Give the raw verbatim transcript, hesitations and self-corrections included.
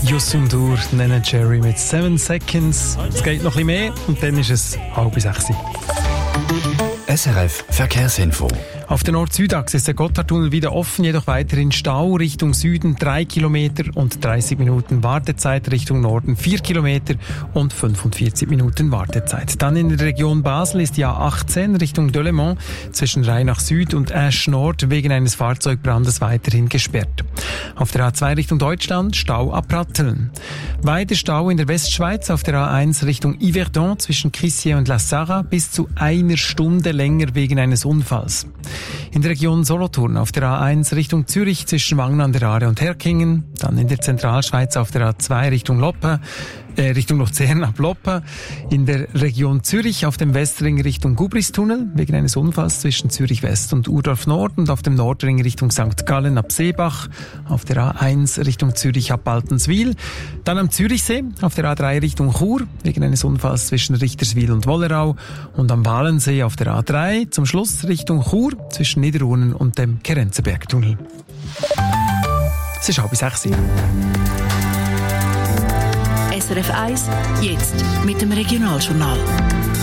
Youssou N'Dour, Nene Cherry mit Seven Seconds. Es geht noch ein bisschen mehr und dann ist es halb sechs. S R F Verkehrsinfo. Auf der Nord-Süd-Achse ist der Gotthardtunnel wieder offen, jedoch weiterhin Stau Richtung Süden drei Kilometer und dreißig Minuten Wartezeit, Richtung Norden vier Kilometer und fünfundvierzig Minuten Wartezeit. Dann in der Region Basel ist die A achtzehn Richtung Delémont zwischen Rheinach Süd und Asch Nord wegen eines Fahrzeugbrandes weiterhin gesperrt. Auf der A zwei Richtung Deutschland Stau ab Ratteln. Weiter Stau in der Westschweiz auf der A eins Richtung Yverdon zwischen Crissier und La Sarre bis zu einer Stunde länger wegen eines Unfalls. In der Region Solothurn auf der A eins Richtung Zürich zwischen Wangen an der Aare und Herkingen, dann in der Zentralschweiz auf der A zwei Richtung Loppe, äh, Richtung Luzern ab Loppe, in der Region Zürich auf dem Westring Richtung Gubristunnel wegen eines Unfalls zwischen Zürich West und Urdorf Nord und auf dem Nordring Richtung Sankt Gallen ab Seebach, auf der A eins Richtung Zürich ab Baltenswil, dann am Zürichsee auf der A drei Richtung Chur wegen eines Unfalls zwischen Richterswil und Wollerau und am Walensee auf der A drei zum Schluss Richtung Chur zwischen Niederurnen und dem Kerenzenbergtunnel. Es ist halb sechs. S R F eins, jetzt mit dem Regionaljournal.